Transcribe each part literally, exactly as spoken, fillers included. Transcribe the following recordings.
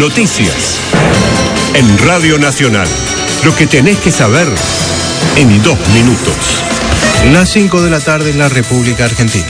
Noticias. En Radio Nacional. Lo que tenés que saber en dos minutos. Las cinco de la tarde en la República Argentina.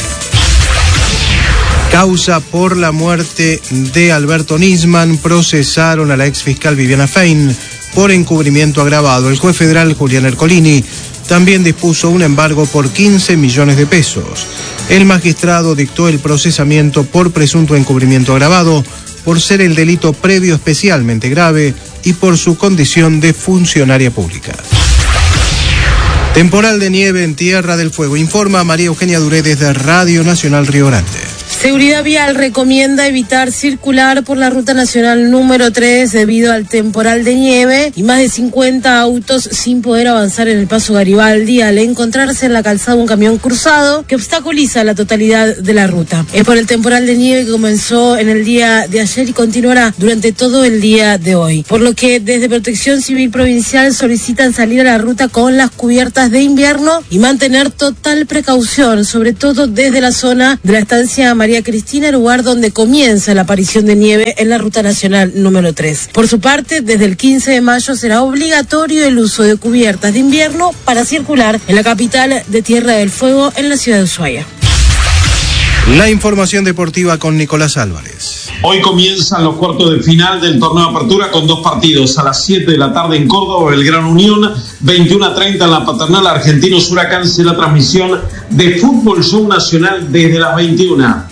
Causa por la muerte de Alberto Nisman. Procesaron a la exfiscal Viviana Fein por encubrimiento agravado. El juez federal Julián Ercolini también dispuso un embargo por quince millones de pesos. El magistrado dictó el procesamiento por presunto encubrimiento agravado, por ser el delito previo especialmente grave y por su condición de funcionaria pública. Temporal de nieve en Tierra del Fuego. Informa María Eugenia Duré desde Radio Nacional Río Grande. Seguridad Vial recomienda evitar circular por la ruta nacional número tres debido al temporal de nieve y más de cincuenta autos sin poder avanzar en el paso Garibaldi al encontrarse en la calzada un camión cruzado que obstaculiza la totalidad de la ruta. Es por el temporal de nieve que comenzó en el día de ayer y continuará durante todo el día de hoy, por lo que desde Protección Civil Provincial solicitan salir a la ruta con las cubiertas de invierno y mantener total precaución, sobre todo desde la zona de la estancia María Cristina, lugar donde comienza la aparición de nieve en la ruta nacional número tres. Por su parte, desde el quince de mayo será obligatorio el uso de cubiertas de invierno para circular en la capital de Tierra del Fuego, en la ciudad de Ushuaia. La información deportiva con Nicolás Álvarez. Hoy comienzan los cuartos de final del torneo de apertura con dos partidos. A las siete de la tarde en Córdoba, Belgrano Unión, veintiuno a treinta en la Paternal, Argentinos Huracán. Será la transmisión de Fútbol Show Nacional desde las veintiuna.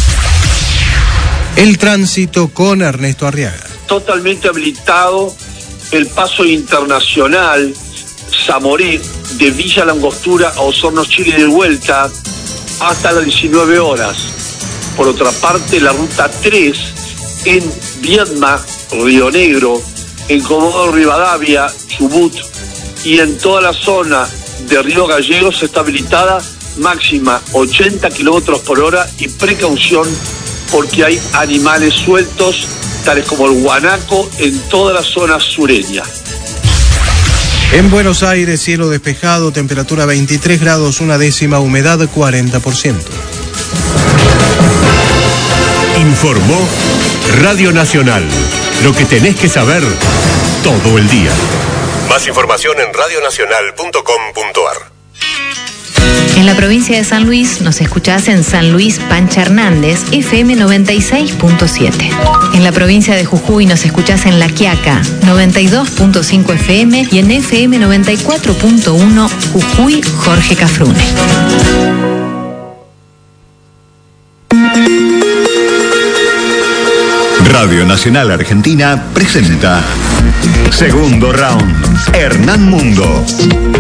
El tránsito con Ernesto Arriaga. Totalmente habilitado el paso internacional Zamoré de Villa Langostura a Osorno, Chile de vuelta hasta las diecinueve horas. Por otra parte, la ruta tres en Viedma, Río Negro, en Comodoro Rivadavia, Chubut y en toda la zona de Río Gallegos está habilitada máxima ochenta kilómetros por hora y precaución porque hay animales sueltos, tales como el guanaco, en toda la zona sureña. En Buenos Aires, cielo despejado, temperatura veintitrés grados, una décima, humedad cuarenta por ciento. Informó Radio Nacional. Lo que tenés que saber todo el día. Más información en radio nacional punto com punto a r. En la provincia de San Luis nos escuchás en San Luis Pancha Hernández, F M noventa y seis punto siete. En la provincia de Jujuy nos escuchás en La Quiaca, noventa y dos punto cinco F M y en F M noventa y cuatro punto uno Jujuy Jorge Cafrune. Radio Nacional Argentina presenta Segundo Round, Hernán Mundo.